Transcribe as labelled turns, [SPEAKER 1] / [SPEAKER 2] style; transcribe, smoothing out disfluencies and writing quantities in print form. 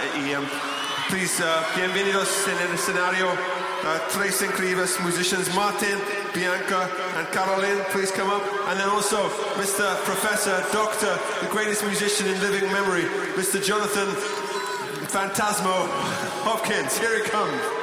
[SPEAKER 1] Please, bienvenidos en el escenario. Tres increíbles musicians, Martin, Bianca, and Caroline. Please come up. And then also Mr. Professor, Doctor, the greatest musician in living memory, Mr. Jonathan Phantasmo Hopkins. Here he comes.